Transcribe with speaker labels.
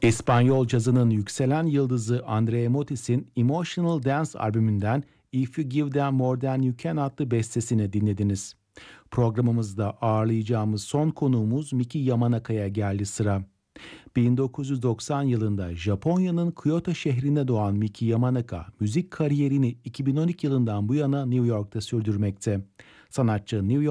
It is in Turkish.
Speaker 1: İspanyol cazının yükselen yıldızı Andrea Motis'in Emotional Dance albümünden If You Give Them More Than You Can adlı bestesini dinlediniz. Programımızda ağırlayacağımız son konuğumuz Miki Yamanaka'ya geldi sıra. 1990 yılında Japonya'nın Kyoto şehrinde doğan Miki Yamanaka, müzik kariyerini 2012 yılından bu yana New York'ta sürdürmekte. Sanatçı New York